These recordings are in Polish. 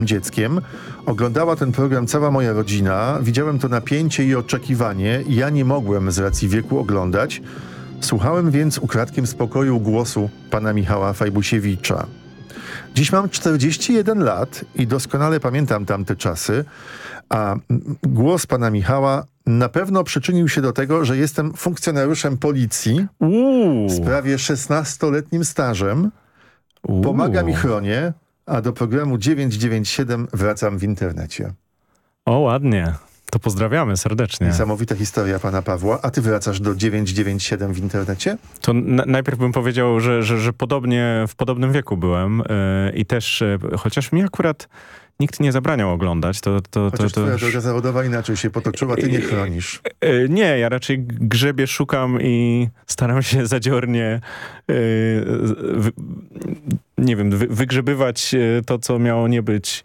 dzieckiem. Oglądała ten program cała moja rodzina. Widziałem to napięcie i oczekiwanie. Ja nie mogłem z racji wieku oglądać. Słuchałem więc ukradkiem spokoju głosu pana Michała Fajbusiewicza. Dziś mam 41 lat i doskonale pamiętam tamte czasy, a głos pana Michała na pewno przyczynił się do tego, że jestem funkcjonariuszem policji z prawie 16-letnim stażem. Pomaga mi chronię, a do programu 997 wracam w internecie. O, ładnie. To pozdrawiamy serdecznie. Niesamowita historia pana Pawła. A ty wracasz do 997 w internecie? To najpierw bym powiedział, że podobnie w podobnym wieku byłem i też, chociaż mi akurat nikt nie zabraniał oglądać. Chociaż twoja droga zawodowa inaczej się potoczyła, ty nie chronisz. Nie, ja raczej grzebię, szukam i staram się zadziornie wygrzebywać to, co miało nie być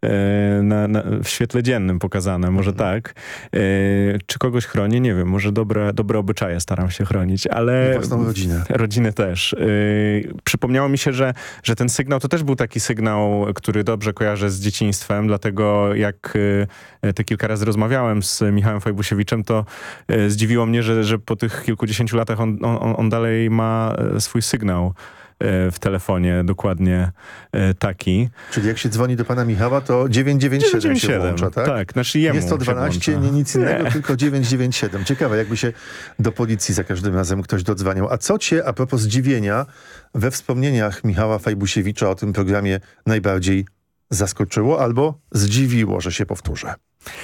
w świetle dziennym pokazane, może tak. Czy kogoś chronię? Nie wiem, może dobre obyczaje staram się chronić, ale... I własną rodzinę. Rodzinę też. Przypomniało mi się, że ten sygnał to też był taki sygnał, który dobrze kojarzę z dzieciństwem, dlatego jak te kilka razy rozmawiałem z Michałem Fajbusiewiczem, to zdziwiło mnie, że po tych kilkudziesięciu latach on dalej ma swój sygnał w telefonie, dokładnie taki. Czyli jak się dzwoni do pana Michała, to 997 się włącza, tak? Tak, znaczy jemu nie 112, nie nic innego, tylko 997. Ciekawe, jakby się do policji za każdym razem ktoś dodzwaniał. A co cię, a propos zdziwienia, we wspomnieniach Michała Fajbusiewicza o tym programie najbardziej zaskoczyło albo zdziwiło, że się powtórzę?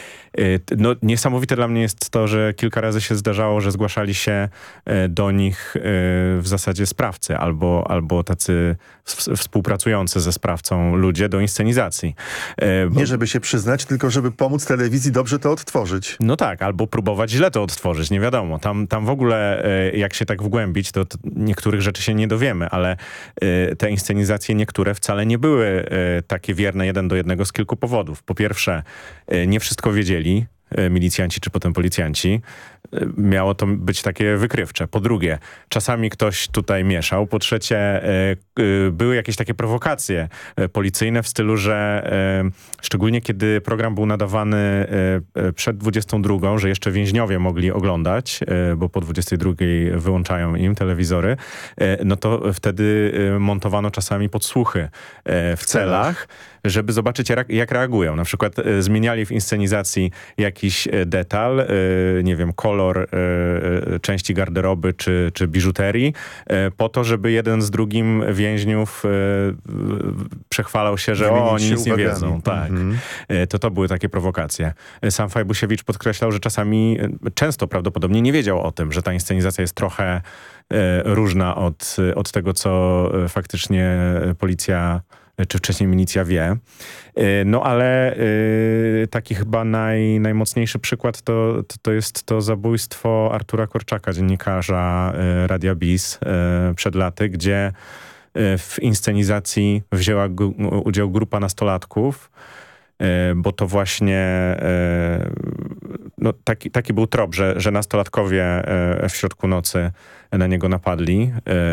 No, niesamowite dla mnie jest to, że kilka razy się zdarzało, że zgłaszali się do nich w zasadzie sprawcy albo tacy współpracujący ze sprawcą ludzie do inscenizacji. Nie żeby się przyznać, tylko żeby pomóc telewizji dobrze to odtworzyć. No tak, albo próbować źle to odtworzyć, nie wiadomo. Tam w ogóle, jak się tak wgłębić, to niektórych rzeczy się nie dowiemy, ale te inscenizacje niektóre wcale nie były takie wierne 1:1 z kilku powodów. Po pierwsze, nie wszystko wiedzieli milicjanci czy potem policjanci. Miało to być takie wykrywcze. Po drugie, czasami ktoś tutaj mieszał. Po trzecie, były jakieś takie prowokacje policyjne w stylu, że szczególnie kiedy program był nadawany przed 22, że jeszcze więźniowie mogli oglądać, bo po 22 wyłączają im telewizory, no to wtedy montowano czasami podsłuchy w celach, żeby zobaczyć, jak reagują. Na przykład zmieniali w inscenizacji jakiś detal, nie wiem, kolor części garderoby czy biżuterii, po to, żeby jeden z drugim więźniów przechwalał się, że oni nic nie wiedzą. Tak. To były takie prowokacje. Sam Fajbusiewicz podkreślał, że czasami, często prawdopodobnie nie wiedział o tym, że ta inscenizacja jest trochę różna od tego, co faktycznie policja czy wcześniej milicja wie. No ale taki chyba najmocniejszy przykład to jest to zabójstwo Artura Korczaka, dziennikarza Radia BIS przed laty, gdzie w inscenizacji wzięła udział grupa nastolatków, bo to właśnie no, taki był trop, że nastolatkowie w środku nocy na niego napadli.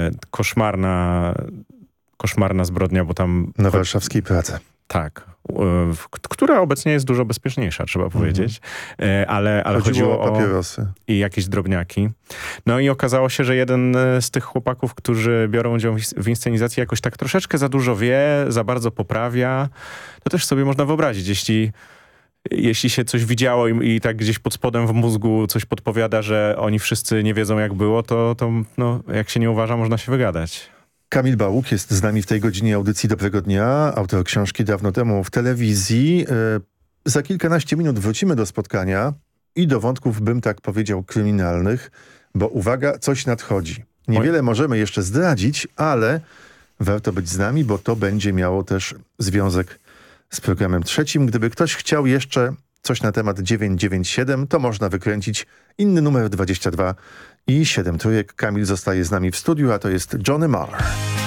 Koszmarna zbrodnia, bo tam... Na warszawskiej Pradze. Tak. Która obecnie jest dużo bezpieczniejsza, trzeba powiedzieć. Ale chodziło o papierosy i jakieś drobniaki. No i okazało się, że jeden z tych chłopaków, którzy biorą udział w inscenizacji, jakoś tak troszeczkę za dużo wie, za bardzo poprawia. To też sobie można wyobrazić, jeśli się coś widziało i tak gdzieś pod spodem w mózgu coś podpowiada, że oni wszyscy nie wiedzą, jak było, to no, jak się nie uważa, można się wygadać. Kamil Bałuk jest z nami w tej godzinie audycji Dobrego Dnia, autor książki Dawno temu w telewizji. Za kilkanaście minut wrócimy do spotkania i do wątków, bym tak powiedział, kryminalnych, bo uwaga, coś nadchodzi. Niewiele możemy jeszcze zdradzić, ale warto być z nami, bo to będzie miało też związek z programem trzecim. Gdyby ktoś chciał jeszcze coś na temat 997, to można wykręcić inny numer 22 i 7 trójek. Kamil zostaje z nami w studiu, a to jest Johnny Marr.